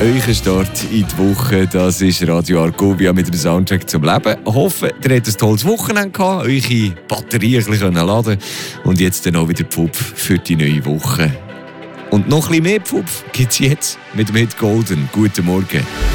Euer Start in die Woche, das ist Radio Argovia mit dem Soundtrack zum Leben. Ich hoffe, ihr habt ein tolles Wochenende gehabt, eure Batterie ein bisschen laden und jetzt dann auch wieder Pfupf für die neue Woche. Und noch ein bisschen mehr Pfupf gibt es jetzt mit dem Hit Golden. Guten Morgen.